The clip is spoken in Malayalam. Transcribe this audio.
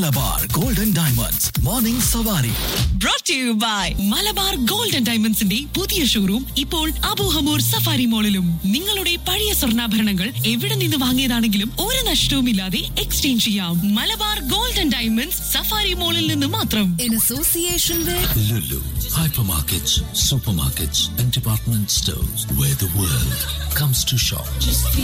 മലബാർ ഗോൾഡൻ ഡയമണ്ട്സ് മോർണിംഗ് സവാരി. Brought to you by Malabar gold and ഡയമണ്ട്സിന്റെ പുതിയ ഷോറൂം ഇപ്പോൾ അബൂഹമൂർ സഫാരി മോളിലും. നിങ്ങളുടെ പഴയ സ്വർണ്ണാഭരണങ്ങൾ എവിടെ നിന്ന് വാങ്ങിയതാണെങ്കിലും ഒരു നഷ്ടവുമില്ലാതെ എക്സ്ചേഞ്ച് ചെയ്യാം. Malabar gold and diamonds safari മോളിൽ നിന്ന് മാത്രം. In association with Lulu, hypermarkets, supermarkets and department stores where the world comes to shop.